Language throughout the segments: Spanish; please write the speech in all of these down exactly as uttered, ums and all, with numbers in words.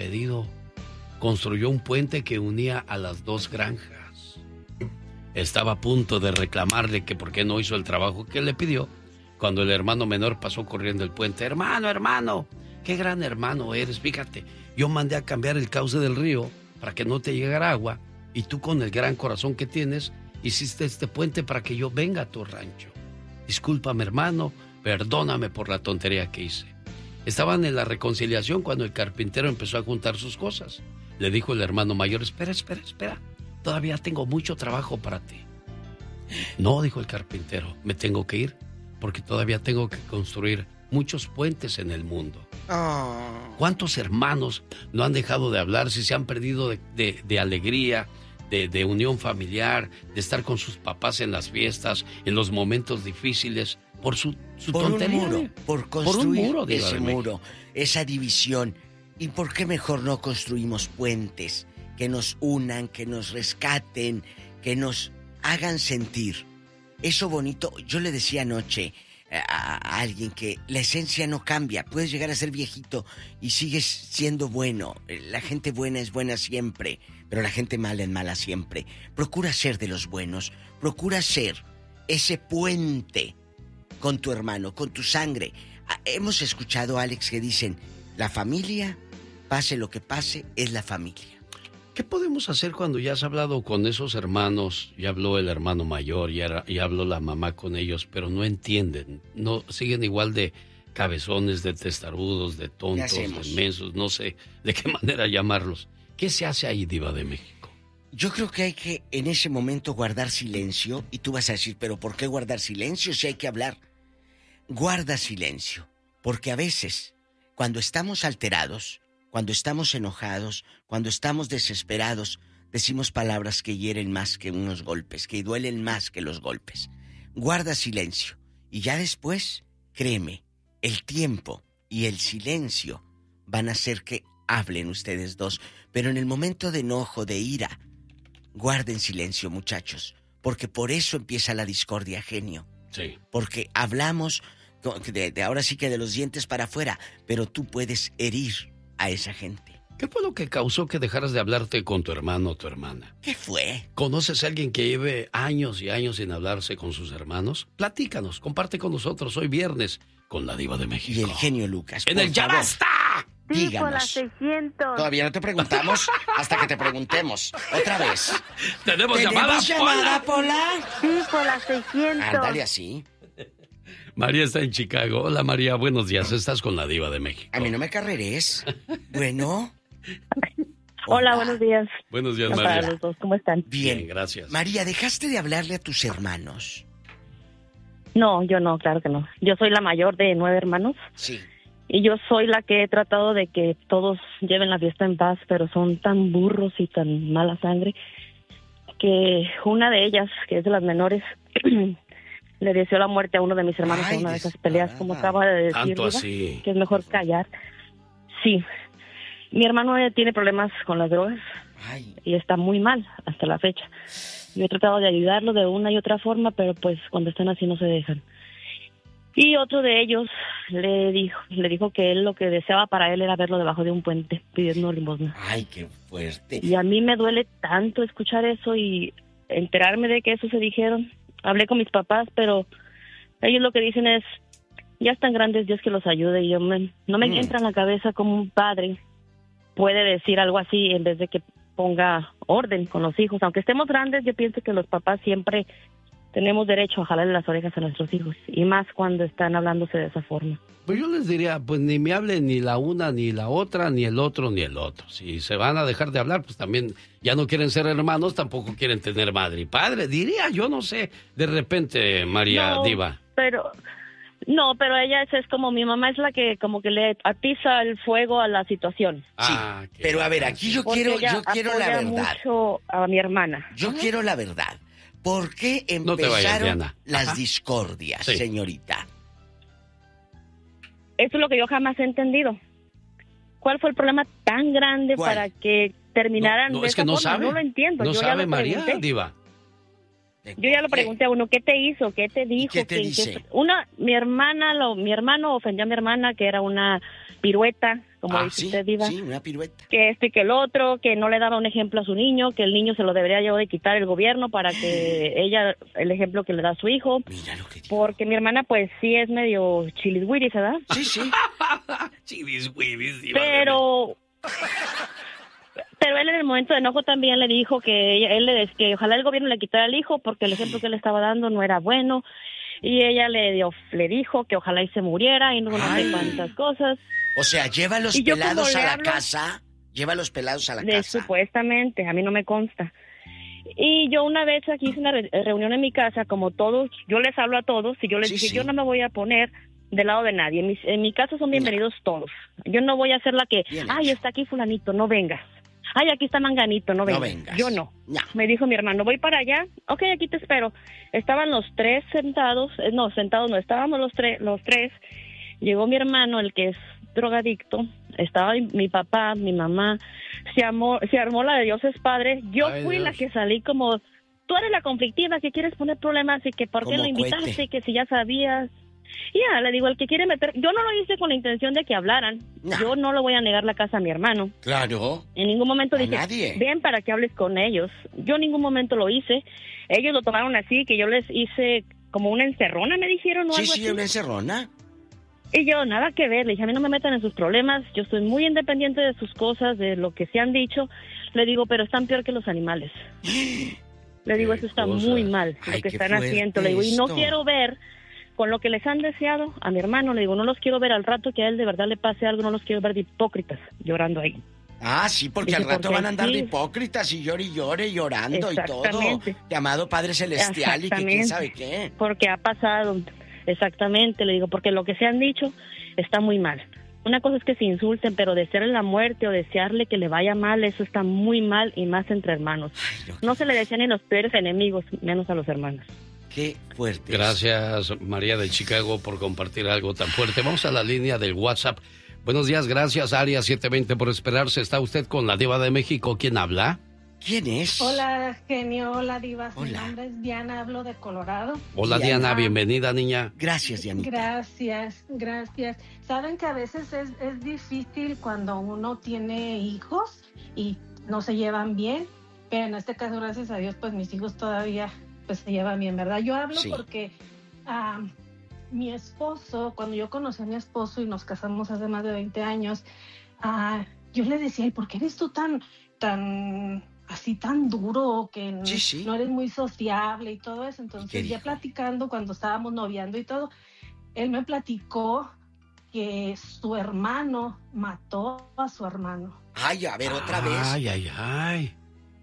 pedido. Construyó un puente que unía a las dos granjas. Estaba a punto de reclamarle que por qué no hizo el trabajo que le pidió, cuando el hermano menor pasó corriendo el puente. Hermano, hermano, qué gran hermano eres, fíjate. Yo mandé a cambiar el cauce del río para que no te llegara agua, y tú, con el gran corazón que tienes, hiciste este puente para que yo venga a tu rancho. Discúlpame, hermano, perdóname por la tontería que hice. Estaban en la reconciliación cuando el carpintero empezó a juntar sus cosas. Le dijo el hermano mayor: espera, espera, espera, todavía tengo mucho trabajo para ti. No, dijo el carpintero, me tengo que ir porque todavía tengo que construir muchos puentes en el mundo. Oh. ¿Cuántos hermanos no han dejado de hablar, si se han perdido de, de, de alegría, de, de unión familiar, de estar con sus papás en las fiestas, en los momentos difíciles, por su, su por tontería? Un muro, por construir por un muro, ese muro, esa división. ¿Y por qué mejor no construimos puentes que nos unan, que nos rescaten, que nos hagan sentir eso bonito? Yo le decía anoche a, a alguien que la esencia no cambia. Puedes llegar a ser viejito y sigues siendo bueno. La gente buena es buena siempre, pero la gente mala es mala siempre. Procura ser de los buenos. Procura ser ese puente con tu hermano, con tu sangre. Hemos escuchado, Alex, que dicen: la familia, pase lo que pase, es la familia. ¿Qué podemos hacer cuando ya has hablado con esos hermanos? Ya habló el hermano mayor, ya, ya habló la mamá con ellos, pero no entienden, no siguen igual de cabezones, de testarudos, de tontos, de mensos, no sé de qué manera llamarlos. ¿Qué se hace ahí, Diva de México? Yo creo que hay que en ese momento guardar silencio, y tú vas a decir: ¿pero por qué guardar silencio si hay que hablar? Guarda silencio, porque a veces, cuando estamos alterados, cuando estamos enojados, cuando estamos desesperados, decimos palabras que hieren más que unos golpes, que duelen más que los golpes. Guarda silencio, y ya después, créeme, el tiempo y el silencio van a hacer que hablen ustedes dos. Pero en el momento de enojo, de ira, guarden silencio, muchachos, porque por eso empieza la discordia, genio. Sí. Porque hablamos de, de ahora sí que de los dientes para afuera, pero tú puedes herir a esa gente. ¿Qué fue lo que causó que dejaras de hablarte con tu hermano o tu hermana? ¿Qué fue? ¿Conoces a alguien que lleve años y años sin hablarse con sus hermanos? Platícanos, comparte con nosotros hoy viernes con la Diva de México. Y el genio Lucas. ¡En el Ya Basta! Sí, Díganos. por las seiscientos. Todavía no te preguntamos hasta que te preguntemos. Otra vez. ¿Tenemos, ¿Tenemos llamada, llamada, Pola? Sí, por las seiscientos. Ándale así. María está en Chicago. Hola, María, buenos días. Estás con la Diva de México. A mí no me carreres. Bueno. Hola, buenos días. Buenos días, Hola, María. para los dos, ¿cómo están? Bien. Bien, gracias. María, ¿dejaste de hablarle a tus hermanos? No, yo no, claro que no. Yo soy la mayor de nueve hermanos. Sí. Y yo soy la que he tratado de que todos lleven la fiesta en paz, pero son tan burros y tan mala sangre que una de ellas, que es de las menores, le deseó la muerte a uno de mis hermanos Ay, en una de esas peleas, como acaba de decir, Tanto Diva, así. que es mejor callar. Sí. Mi hermano eh, tiene problemas con las drogas. Ay. Y está muy mal hasta la fecha. Yo he tratado de ayudarlo de una y otra forma, pero pues cuando están así no se dejan. Y otro de ellos le dijo, le dijo que él lo que deseaba para él era verlo debajo de un puente pidiendo limosna. Ay, qué fuerte. Y a mí me duele tanto escuchar eso y enterarme de que eso se dijeron. Hablé con mis papás, pero ellos lo que dicen es: ya están grandes, Dios que los ayude. Y yo me, no me mm. entra en la cabeza cómo un padre puede decir algo así en vez de que ponga orden con los hijos. Aunque estemos grandes, yo pienso que los papás siempre tenemos derecho a jalarle las orejas a nuestros hijos, y más cuando están hablándose de esa forma. Pues yo les diría, pues ni me hable ni la una, ni la otra, ni el otro, ni el otro. Si se van a dejar de hablar, pues también ya no quieren ser hermanos, tampoco quieren tener madre y padre. Diría, yo no sé, de repente, María no, Diva. Pero, no, pero ella es, es como, mi mamá es la que como que le atiza el fuego a la situación. Sí, ah, pero a ver, aquí yo Porque quiero, ella yo quiero la apoya verdad. mucho a mi hermana. Yo Ajá. quiero la verdad. ¿Por qué No te vayas, empezaron Diana. las Ajá. discordias, Sí. señorita? Eso es lo que yo jamás he entendido. ¿Cuál fue el problema tan grande ¿Cuál? para que terminaran No, no, de es esa que no forma? sabe. No lo entiendo. No yo ya sabe, lo María pregunté. Diva. Yo ya lo pregunté a uno, ¿qué te hizo? ¿Qué te dijo? qué te ¿Qué- dice? qué- Una, mi hermana, lo, mi hermano ofendió a mi hermana que era una pirueta, como ah, dice sí, usted, Diva. Sí, una pirueta. Que este y que el otro, que no le daba un ejemplo a su niño, que el niño se lo debería yo de quitar el gobierno para que ella, el ejemplo que le da a su hijo. Mira lo que digo. Porque mi hermana, pues, sí es medio chiliswiris, ¿verdad? Sí, sí. Chiliswiris. Pero... Pero él en el momento de enojo también le dijo que ella, él le que ojalá el gobierno le quitara al hijo porque el ejemplo que le estaba dando no era bueno. Y ella le dio, le dijo que ojalá y se muriera y no, no sé cuántas cosas. O sea, lleva los Y yo pelados como a le la hablo- casa. Lleva los pelados a la De, casa. supuestamente, a mí no me consta. Y yo una vez aquí hice una re- reunión en mi casa, como todos, yo les hablo a todos y yo les Sí, dije, sí. yo no me voy a poner del lado de nadie. En mi, en mi casa son bienvenidos todos. Yo no voy a ser la que, Bien ay, hecho. está aquí fulanito, no vengas. Ay, aquí está manganito, no No vengas. vengas. Yo no. No. Me dijo mi hermano, voy para allá. Ok, aquí te espero. Estaban los tres sentados, eh, no, sentados no, estábamos los tres, los tres. Llegó mi hermano, el que es drogadicto, estaba mi, mi papá, mi mamá, se armó, se armó la de Dios es Padre. Yo Ay, fui Dios. la que salí como, tú eres la conflictiva, que quieres poner problemas y que por qué Como lo invitaste, cohete. que si ya sabías. Ya, le digo, el que quiere meter, yo no lo hice con la intención de que hablaran. No. Yo no le voy a negar la casa a mi hermano. Claro. En ningún momento A dije, nadie. ven para que hables con ellos. Yo en ningún momento lo hice. Ellos lo tomaron así, que yo les hice como una encerrona, me dijeron, o Sí, algo sí, así. una encerrona. Y yo, nada que ver, le dije, a mí no me metan en sus problemas, yo soy muy independiente de sus cosas, de lo que se han dicho. Le digo, pero están peor que los animales. Le digo, Qué eso está cosas. muy mal, Ay, lo que qué están fuerte haciendo. Le digo, y no esto. quiero ver con lo que les han deseado a mi hermano. Le digo, no los quiero ver al rato que a él de verdad le pase algo, no los quiero ver de hipócritas llorando ahí. Ah, sí, porque Dije, al rato porque van a andar de sí. hipócritas y llore y llore llorando y todo. Exactamente. Llamado Padre Celestial y que quién Exactamente. sabe qué. Porque ha pasado, exactamente, le digo, porque lo que se han dicho está muy mal. Una cosa es que se insulten, pero desearle la muerte o desearle que le vaya mal, eso está muy mal y más entre hermanos. Ay, No se le desean ni los peores enemigos, menos a los hermanos. qué fuerte. Gracias, María de Chicago, por compartir algo tan fuerte. Vamos a la línea del WhatsApp. Buenos días, gracias, Área siete veinte, por esperarse. ¿Está usted con la Diva de México? ¿Quién habla? ¿Quién es? Hola, genio, hola, divas. Mi Hola. nombre es Diana, hablo de Colorado. Hola, Diana. Diana, bienvenida, niña. Gracias, Dianita. Gracias, gracias. Saben que a veces es, es difícil cuando uno tiene hijos y no se llevan bien, pero en este caso, gracias a Dios, pues mis hijos todavía pues se llevan bien, ¿verdad? Yo hablo Sí. porque ah, mi esposo, cuando yo conocí a mi esposo y nos casamos hace más de veinte años, ah, yo le decía, ¿y por qué eres tú tan, tan, así tan duro, que Sí, sí. no eres muy sociable y todo eso? ¿Y Entonces, qué ya dijo? platicando, cuando estábamos noviando y todo, él me platicó que su hermano mató a su hermano. Ay, a ver, otra vez. Ay, ay, ay.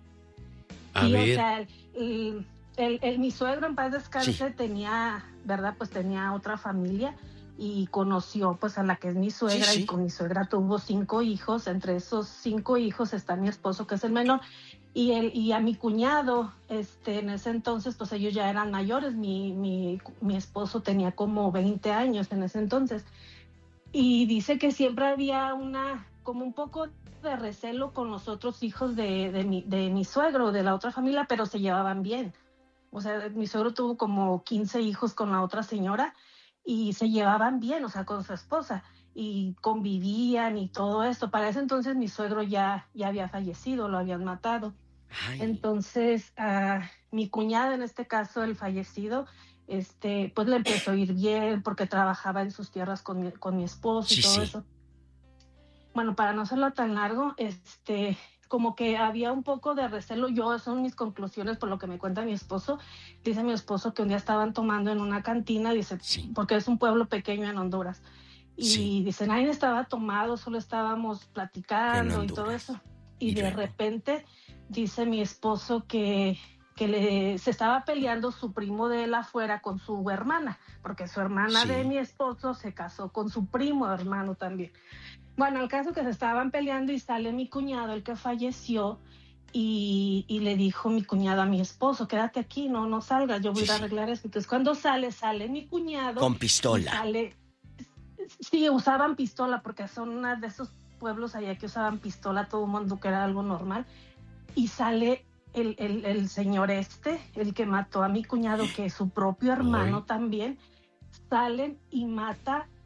A y, ver. o sea, el, el- el- mi suegro en paz descanse Sí. tenía, ¿verdad? Pues tenía otra familia y conoció pues a la que es mi suegra, Sí, sí. y con mi suegra tuvo cinco hijos. Entre esos cinco hijos está mi esposo, que es el menor, y él, y a mi cuñado, este, en ese entonces pues ellos ya eran mayores. Mi, mi, mi esposo tenía como veinte años en ese entonces, y dice que siempre había una, como un poco de recelo con los otros hijos de, de, mi, de mi suegro, de la otra familia, pero se llevaban bien. O sea, mi suegro tuvo como quince hijos con la otra señora y se llevaban bien, o sea, con su esposa, y convivían y todo esto. Para ese entonces mi suegro ya, ya había fallecido, lo habían matado. Ay, Entonces, ah, mi cuñada, en este caso, el fallecido, este, pues le empezó a ir bien porque trabajaba en sus tierras con mi, con mi esposo y Sí, todo sí. eso. Bueno, para no hacerlo tan largo, este, como que había un poco de recelo. Yo, son mis conclusiones por lo que me cuenta mi esposo. Dice mi esposo que un día estaban tomando en una cantina, dice, Sí. porque es un pueblo pequeño en Honduras. Y Sí. dice, nadie estaba tomado, solo estábamos platicando En y todo Honduras. eso. Y, Y de luego. repente dice mi esposo que, que le, se estaba peleando su primo de él afuera con su hermana, porque su hermana Sí. de mi esposo se casó con su primo hermano también. Bueno, el caso que se estaban peleando y sale mi cuñado, el que falleció, y, y le dijo mi cuñado a mi esposo, quédate aquí, no, no salgas, yo voy Sí, a ir a sí. arreglar esto. Entonces cuando sale, sale mi cuñado. Con y pistola. sale, sí, usaban pistola porque son una de esos pueblos allá que usaban pistola, todo el mundo, que era algo normal. Y sale el, el, el señor este, el que mató a mi cuñado, que es su propio hermano Ay. también, salen y mata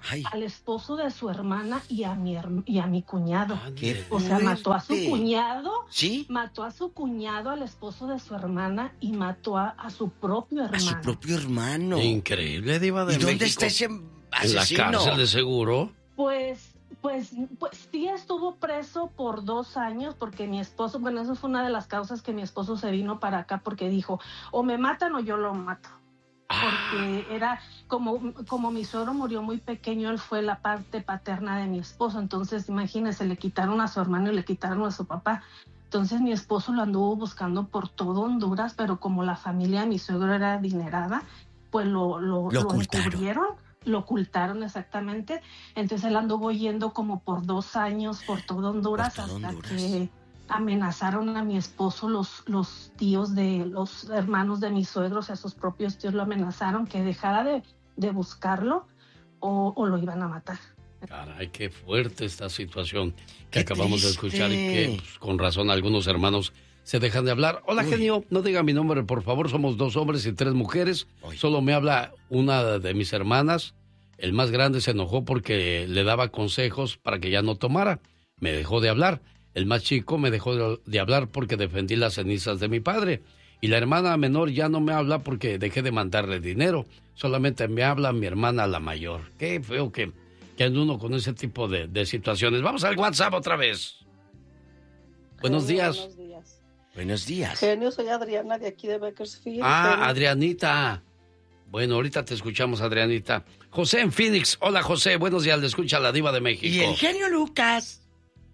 Ay. Al esposo de su hermana y a mi, y a mi cuñado. ¿Qué o sea, mató a su cuñado. ¿Sí? Mató a su cuñado, al esposo de su hermana y mató a, a su propio hermano. A su propio hermano. Increíble, Diva de ¿Y dónde México? está ese asesino? ¿En la cárcel de seguro? Pues... Pues, pues sí estuvo preso por dos años porque mi esposo, bueno, eso fue una de las causas que mi esposo se vino para acá porque dijo, o me matan o yo lo mato. Porque era como, como mi suegro murió muy pequeño, él fue la parte paterna de mi esposo, entonces imagínense, le quitaron a su hermano y le quitaron a su papá. Entonces mi esposo lo anduvo buscando por todo Honduras, pero como la familia de mi suegro era adinerada, pues lo, lo, lo, lo encubrieron. Lo ocultaron exactamente, entonces él anduvo yendo como por dos años por todo Honduras por todo hasta Honduras. que amenazaron a mi esposo los, los tíos de los hermanos de mis suegros, a sus propios tíos lo amenazaron que dejara de, de buscarlo o, o lo iban a matar. Caray, qué fuerte esta situación que qué acabamos triste. de escuchar y que pues, con razón algunos hermanos se dejan de hablar. Hola, Uy. genio, no diga mi nombre, por favor, somos dos hombres y tres mujeres. Uy. Solo me habla una de mis hermanas. El más grande se enojó porque le daba consejos para que ya no tomara. Me dejó de hablar. El más chico me dejó de hablar porque defendí las cenizas de mi padre. Y la hermana menor ya no me habla porque dejé de mandarle dinero. Solamente me habla mi hermana la mayor. Qué feo que, que ande uno con ese tipo de, de situaciones. Vamos al WhatsApp otra vez. Buenos Genio, días. Buenos días. Buenos días. Genio, soy Adriana de aquí de Bakersfield. Ah, Genio. Adrianita. Bueno, ahorita te escuchamos, Adrianita. José en Phoenix. Hola, José. Buenos días. Le escucha la Diva de México. Y el genio Lucas.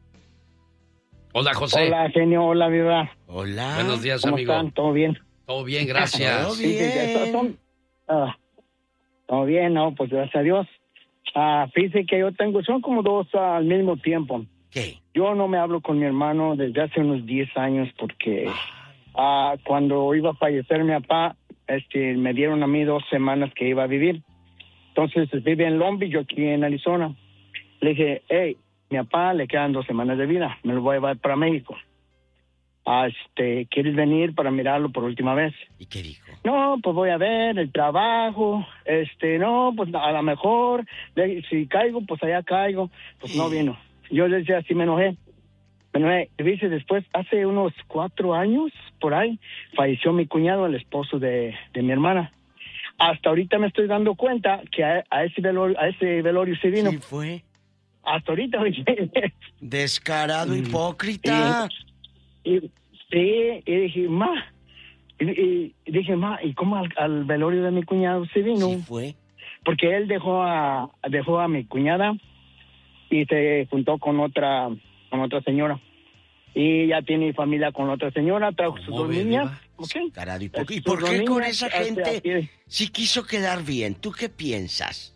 Hola, José. Hola, genio. Hola, Diva. Hola. Buenos días, ¿Cómo amigo. están? ¿Todo bien? Todo bien, gracias. Todo bien. Sí, sí, son, uh, todo bien, no, pues gracias a Dios. Uh, fíjese que yo tengo, son como dos uh, al mismo tiempo. ¿Qué? Yo no me hablo con mi hermano desde hace unos diez años porque uh, cuando iba a fallecer mi papá, este, me dieron a mí dos semanas que iba a vivir. Entonces vive en Long Beach, yo aquí en Arizona. Le dije, hey, mi papá le quedan dos semanas de vida, me lo voy a llevar para México. Ah, este, ¿quieres venir para mirarlo por última vez? ¿Y qué dijo? No, pues voy a ver el trabajo, este, no, pues a lo mejor, de, si caigo, pues allá caigo. Pues no vino. Yo le decía, así me enojé. Me enojé. Dice, después, hace unos cuatro años, por ahí, falleció mi cuñado, el esposo de, de mi hermana. Hasta ahorita me estoy dando cuenta que a, a ese velorio, a ese velorio se vino. Sí fue. Hasta ahorita. Descarado, hipócrita. Y, y, sí, y dije, ma, y, y, y dije, ma, ¿y cómo al, al velorio de mi cuñado se vino? Sí fue. Porque él dejó a, dejó a mi cuñada y se juntó con otra, con otra señora. Y ya tiene familia con otra señora, trajo sus dos niñas. Okay. Descarado, hipócrita. ¿Y por qué con esa gente si quiso quedar bien? ¿Tú qué piensas?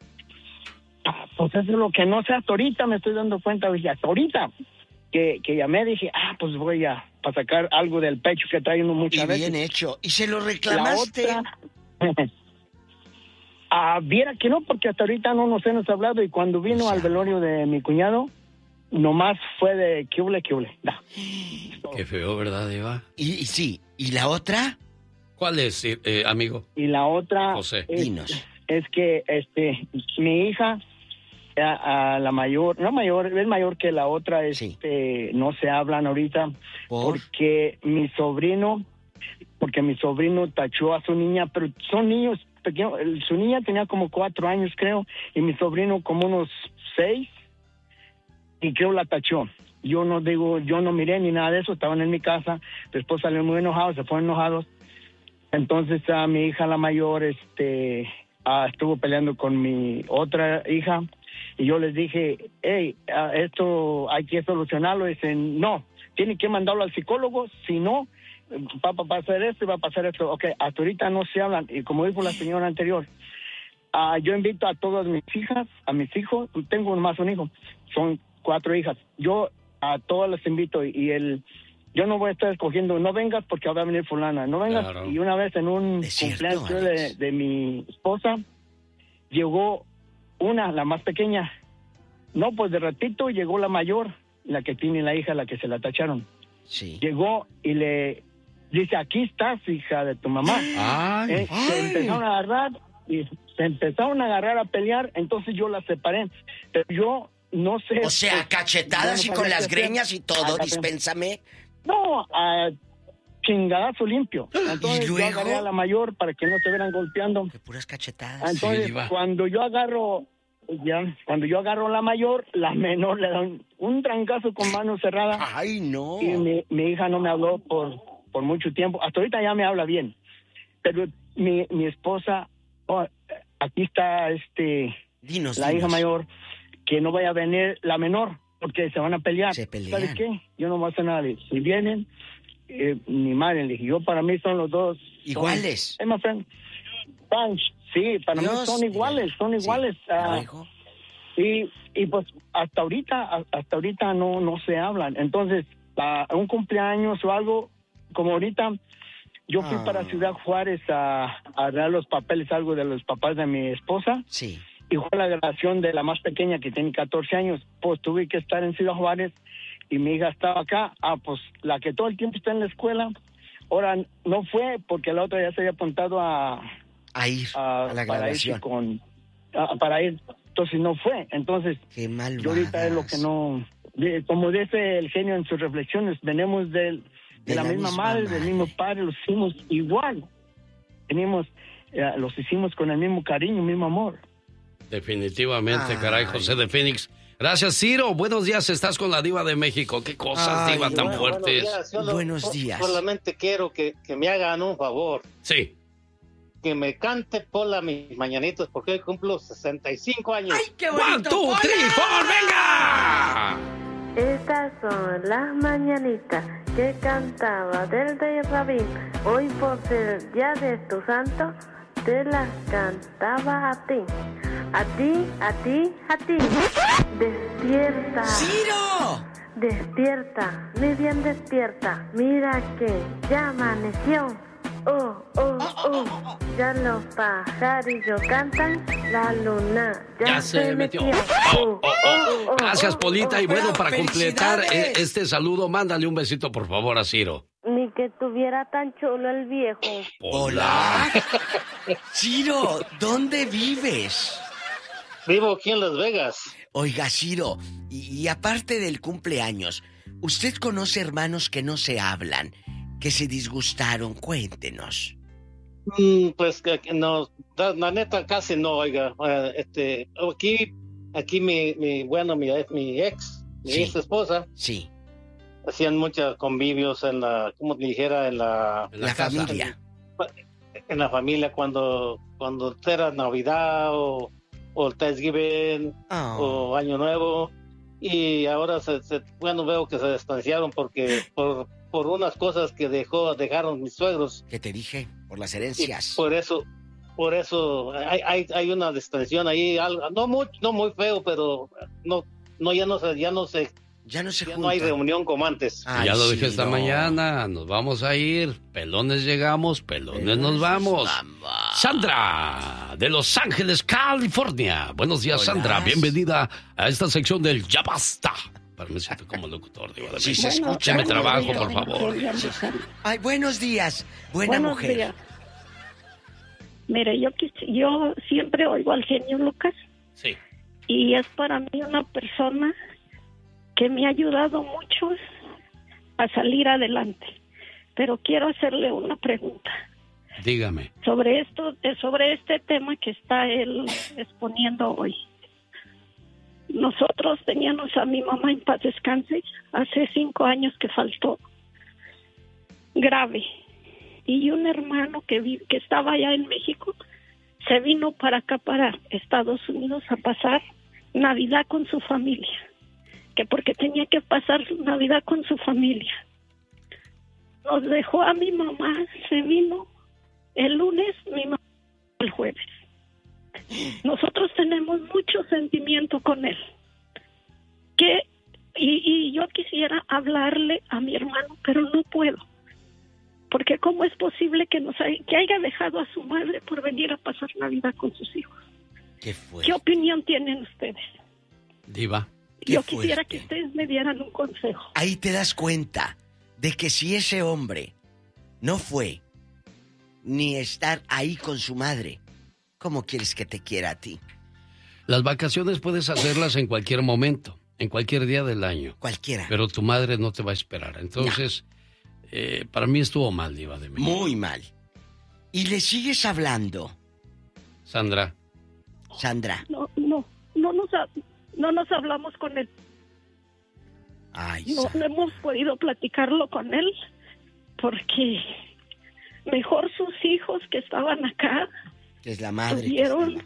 Pues eso es lo que no sé, hasta ahorita me estoy dando cuenta, dije, hasta ahorita que, que llamé, dije, ah, pues voy a para sacar algo del pecho que trae uno muchas y veces. Bien hecho. ¿Y se lo reclamaste? Ah, viera que no, porque hasta ahorita no nos hemos hablado y cuando vino o sea, al velorio de mi cuñado, nomás fue de que hule, que hule. Nah. Qué feo, ¿verdad, Eva? Y, y sí, ¿y la otra? ¿Cuál es, eh, amigo? Y la otra José. Es, Dinos. es que este mi hija, a, a la mayor, no mayor, es mayor que la otra, este, sí. no se hablan ahorita ¿Por? porque mi sobrino, porque mi sobrino tachó a su niña, pero son niños pequeños, su niña tenía como cuatro años creo, y mi sobrino como unos seis, y creo la tachó. Yo no digo, yo no miré ni nada de eso, estaban en mi casa, después salieron muy enojados, se fueron enojados. Entonces a uh, mi hija la mayor este uh, estuvo peleando con mi otra hija y yo les dije, hey, uh, esto hay que solucionarlo. Y dicen, no, tienen que mandarlo al psicólogo, si no, va a pasar esto y va a pasar esto. Ok, hasta ahorita no se hablan. Y como dijo la señora anterior, uh, yo invito a todas mis hijas, a mis hijos, tengo más un hijo, son cuatro hijas. Yo a todas las invito y, y el... Yo no voy a estar escogiendo, no vengas porque va a venir fulana, no vengas. Claro. Y una vez en un cumpleaños de, de mi esposa, llegó una, la más pequeña. No, pues de ratito llegó la mayor, la que tiene la hija, la que se la tacharon. Sí. Llegó y le dice, aquí estás, hija de tu mamá. Ay, eh, ay. Se empezaron a agarrar y se empezaron a agarrar a pelear, entonces yo las separé. Pero yo no sé... O sea, cachetadas y con las greñas y todo, dispénsame. No, a chingadazo limpio. Entonces yo agarré a la mayor para que no se vieran golpeando. Qué puras cachetadas. Entonces, sí, cuando yo agarro... Ya, cuando yo agarro a la mayor, la menor le da un, un trancazo con mano cerrada. ¡Ay, no! Y mi, mi hija no me habló por, por mucho tiempo. Hasta ahorita ya me habla bien. Pero mi, mi esposa, oh, aquí está este dinos, la dinos. hija mayor, que no vaya a venir la menor, porque se van a pelear. Se pelean. ¿Sabes qué? Yo no voy a hacer nada. Si vienen, eh, mi madre, le dije, yo para mí son los dos. ¿Iguales? Son, my friend. Sí, para Dios, mí son iguales, son iguales. Sí, uh, y, y pues hasta ahorita, hasta ahorita no, no se hablan. Entonces, uh, un cumpleaños o algo, como ahorita, yo fui ah. para Ciudad Juárez a, a dar los papeles, algo de los papás de mi esposa. Sí. Y fue la graduación de la más pequeña, que tiene catorce años. Pues tuve que estar en Ciudad Juárez y mi hija estaba acá. Ah, pues la que todo el tiempo está en la escuela, ahora no fue porque la otra ya se había apuntado a... A ir a, a la graduación. Para ir, con, a, para ir, entonces no fue. Entonces, qué malvadas. Yo ahorita es lo que no... De, como dice el genio en sus reflexiones, venimos del, de, de la, la misma, misma madre, madre, del mismo padre, los hicimos igual. Venimos, eh, los hicimos con el mismo cariño, mismo amor. Definitivamente, Ay. caray, José de Phoenix. Gracias, Ciro. Buenos días, estás con la Diva de México. Qué cosas, Ay, Diva, tan bueno, fuertes. Buenos días. Solo, buenos días. Solamente quiero que, que me hagan un favor. Sí. Que me cante Pola mis mañanitos, porque hoy cumplo sesenta y cinco años. ¡Ay, qué bonito! ¡One, two, three, four, venga! Estas son las mañanitas que cantaba del Rey Rabín. Hoy por ser el día de tu santo, te las cantaba a ti. A ti, a ti, a ti. Despierta. ¡Ciro! Despierta, muy bien despierta. Mira que ya amaneció. Oh, oh, oh, ya los pajarillos cantan, la luna ya, ya se, se metió. metió. Oh, oh, oh. Gracias, Polita. Y bueno, para completar este saludo, mándale un besito, por favor, a Ciro. Ni que tuviera tan chulo el viejo. Hola. Ciro, ¿dónde vives? Vivo aquí en Las Vegas. Oiga, Ciro, y, y aparte del cumpleaños, ¿usted conoce hermanos que no se hablan? Que se disgustaron, cuéntenos. Mm, pues no, la, la neta casi no, oiga. Uh, este, aquí, aquí mi, mi bueno, mi, mi ex, mi sí. ex esposa. Sí. Hacían muchos convivios en la, como te dijera, en la, en la, la familia. En, en la familia cuando, cuando era Navidad o, o Thanksgiving oh. o Año Nuevo. Y ahora se, se, bueno, veo que se distanciaron porque por por unas cosas que dejó dejaron mis suegros. ¿Qué te dije? Por las herencias. Y por eso, por eso hay, hay, hay una distensión ahí, algo, no muy, no muy feo, pero no, no ya no se, ya no se, ya no se ya juntan. no hay reunión como antes. Ay, ya lo sí, dije esta no. mañana, nos vamos a ir, pelones llegamos, pelones, pelones nos vamos. vamos. Sandra, de Los Ángeles, California. Buenos días, Hola. Sandra, bienvenida a esta sección del Ya Basta. Me siento como locutor, digo, de sí, México. se escucha. Me trabajo, por favor. Ay, buenos días, buena buenos mujer. Días. Mire, yo, yo siempre oigo al genio Lucas. Sí. Y es para mí una persona que me ha ayudado mucho a salir adelante. Pero quiero hacerle una pregunta. Dígame. Sobre esto, sobre este tema que está él exponiendo hoy. Nosotros teníamos a mi mamá en paz descanse, hace cinco años que faltó, grave. Y un hermano que, vi, que estaba allá en México se vino para acá, para Estados Unidos, a pasar Navidad con su familia. Que porque tenía que pasar Navidad con su familia. Nos dejó a mi mamá, se vino el lunes, mi mamá el jueves. Nosotros tenemos mucho sentimiento con él. Que y, y yo quisiera hablarle a mi hermano, pero no puedo. Porque cómo es posible que nos hay, que haya dejado a su madre por venir a pasar Navidad con sus hijos. ¿Qué fue? ¿Qué opinión tienen ustedes? Diva. Yo quisiera que ustedes me dieran un consejo. Ahí te das cuenta de que si ese hombre no fue ni estar ahí con su madre, ¿cómo quieres que te quiera a ti? Las vacaciones puedes hacerlas en cualquier momento, en cualquier día del año. Cualquiera. Pero tu madre no te va a esperar. Entonces, no. eh, para mí estuvo mal, Diva de México. Muy mal. ¿Y le sigues hablando? Sandra. Sandra. No, no, no nos, ha, no nos hablamos con él. Ay, no, no hemos podido platicarlo con él porque mejor sus hijos que estaban acá que es la madre tuvieron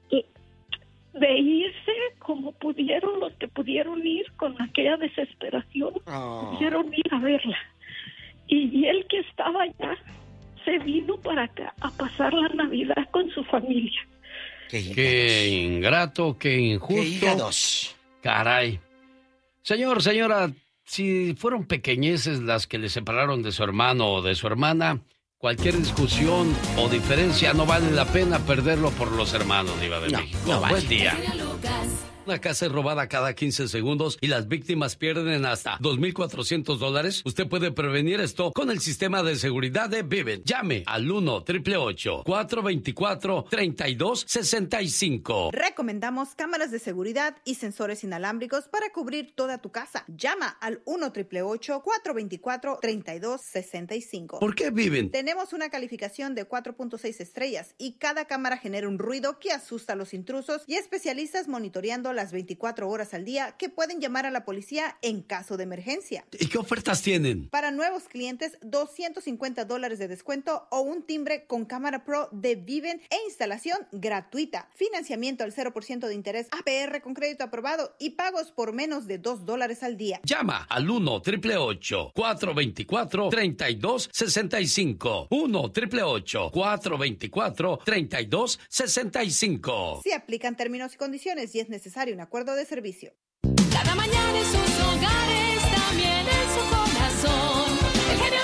de irse como pudieron, los que pudieron ir con aquella desesperación, oh. pudieron ir a verla. Y él que estaba allá se vino para acá a pasar la Navidad con su familia. Qué, qué ingrato, qué injusto. Qué hígados. Caray. Señor, señora, si fueron pequeñeces las que le separaron de su hermano o de su hermana, cualquier discusión o diferencia no vale la pena perderlo por los hermanos, Diva de no, México. No vale. Buen día. Una casa es robada cada quince segundos y las víctimas pierden hasta dos mil cuatrocientos dólares. Usted puede prevenir esto con el sistema de seguridad de Vivint. Llame al uno, ocho ocho ocho, cuatro dos cuatro, tres dos seis cinco. Recomendamos cámaras de seguridad y sensores inalámbricos para cubrir toda tu casa. Llama al uno, ocho ocho ocho, cuatro dos cuatro, tres dos seis cinco. ¿Por qué Vivint? Tenemos una calificación de cuatro punto seis estrellas y cada cámara genera un ruido que asusta a los intrusos y especialistas monitoreando las veinticuatro horas al día que pueden llamar a la policía en caso de emergencia. ¿Y qué ofertas tienen? Para nuevos clientes, doscientos cincuenta dólares de descuento o un timbre con cámara pro de Vivint e instalación gratuita. Financiamiento al cero por ciento de interés A P R con crédito aprobado y pagos por menos de dos dólares al día. Llama al uno, ocho ocho ocho, cuatro dos cuatro, tres dos seis cinco. uno, ocho ocho ocho, cuatro dos cuatro, tres dos seis cinco. Se aplican términos y condiciones y es necesario un acuerdo de servicio. Cada mañana en sus hogares, también en su corazón, el genio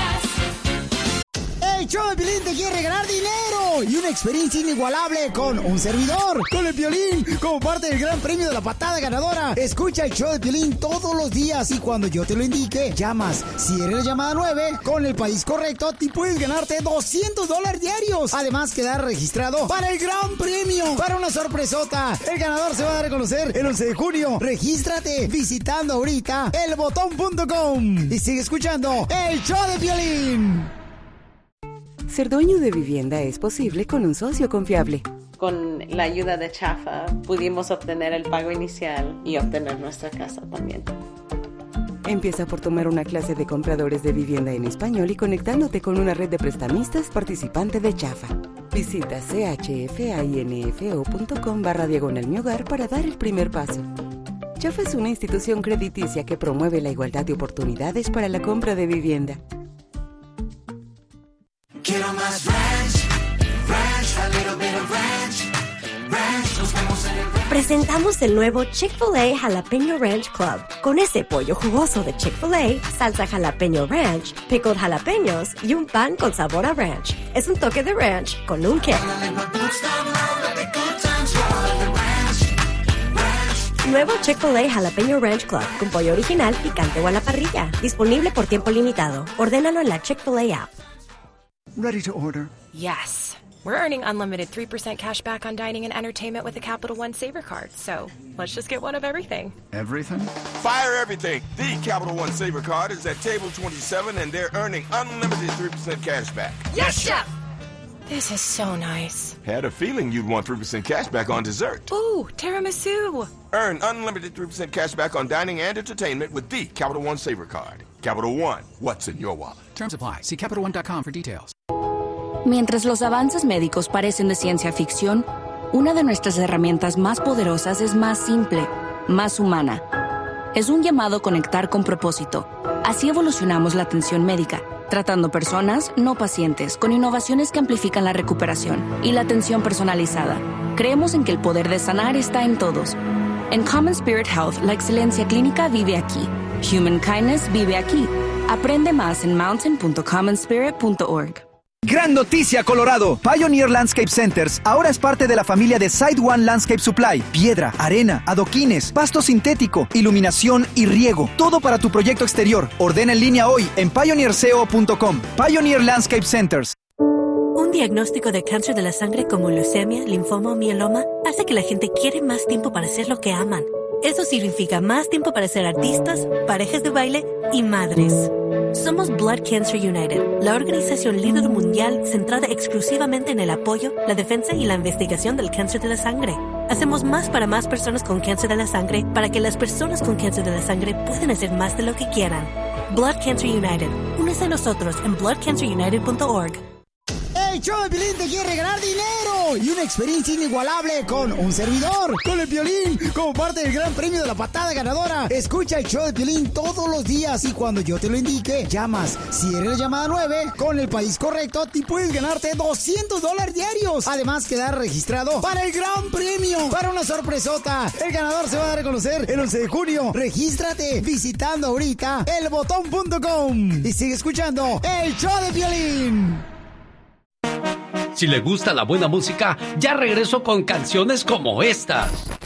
Lucas. El show de Piolín te quiere regalar dinero y una experiencia inigualable con un servidor, con el Piolín, como parte del gran premio de la patada ganadora. Escucha el show de Piolín todos los días y cuando yo te lo indique, llamas. Si eres la llamada nueve, con el país correcto, te puedes ganarte doscientos dólares diarios. Además, quedar registrado para el gran premio, para una sorpresota. El ganador se va a dar a conocer el once de junio. Regístrate visitando ahorita el botón punto com y sigue escuchando el show de Piolín. Ser dueño de vivienda es posible con un socio confiable. Con la ayuda de Chafa pudimos obtener el pago inicial y obtener nuestra casa también. Empieza por tomar una clase de compradores de vivienda en español y conectándote con una red de prestamistas participante de Chafa. Visita chfainfo.com barra diagonal mi hogar para dar el primer paso. Chafa es una institución crediticia que promueve la igualdad de oportunidades para la compra de vivienda. Quiero más ranch, ranch, a little bit of ranch, ranch, nos vemos en el ranch. Presentamos el nuevo Chick-fil-A Jalapeño Ranch Club. Con ese pollo jugoso de Chick-fil-A, salsa jalapeño ranch, pickled jalapeños y un pan con sabor a ranch. Es un toque de ranch con un kick. Nuevo Chick-fil-A Jalapeño Ranch Club con pollo original, picante o a la parrilla. Disponible por tiempo limitado. Ordénalo en la Chick-fil-A app. Ready to order? Yes. We're earning unlimited three percent cash back on dining and entertainment with the Capital One Saver Card. So let's just get one of everything. Everything? Fire everything. The Capital One Saver Card is at table twenty-seven and they're earning unlimited three percent cash back. Yes, Chef! This is so nice. Had a feeling you'd want three percent cash back on dessert. Ooh, tiramisu. Earn unlimited three percent cash back on dining and entertainment with the Capital One Saver Card. Capital One, what's in your wallet? Terms apply. See Capital One dot com for details. Mientras los avances médicos parecen de ciencia ficción, una de nuestras herramientas más poderosas es más simple, más humana. Es un llamado a conectar con propósito. Así evolucionamos la atención médica, tratando personas, no pacientes, con innovaciones que amplifican la recuperación y la atención personalizada. Creemos en que el poder de sanar está en todos. En Common Spirit Health, la excelencia clínica vive aquí. Human Kindness vive aquí. Aprende más en mountain punto common spirit punto org. Gran noticia, Colorado. Pioneer Landscape Centers ahora es parte de la familia de Side One Landscape Supply. Piedra, arena, adoquines, pasto sintético, iluminación y riego. Todo para tu proyecto exterior. Ordena en línea hoy en pioneer c o punto com. Pioneer Landscape Centers. Un diagnóstico de cáncer de la sangre como leucemia, linfoma o mieloma hace que la gente quiere más tiempo para hacer lo que aman. Eso significa más tiempo para ser artistas, parejas de baile y madres. Somos Blood Cancer United, la organización líder mundial centrada exclusivamente en el apoyo, la defensa y la investigación del cáncer de la sangre. Hacemos más para más personas con cáncer de la sangre para que las personas con cáncer de la sangre puedan hacer más de lo que quieran. Blood Cancer United. Únese a nosotros en blood cancer united punto org. El show de Piolín te quiere regalar dinero y una experiencia inigualable con un servidor, con el Piolín, como parte del gran premio de la patada ganadora. Escucha el show de Piolín todos los días y cuando yo te lo indique, llamas. Si eres la llamada nueve, con el país correcto, te puedes ganarte doscientos dólares diarios. Además, quedar registrado para el gran premio, para una sorpresota. El ganador se va a dar a conocer el once de junio. Regístrate visitando ahorita el botón punto com y sigue escuchando el show de Piolín. Si le gusta la buena música, ya regreso con canciones como estas.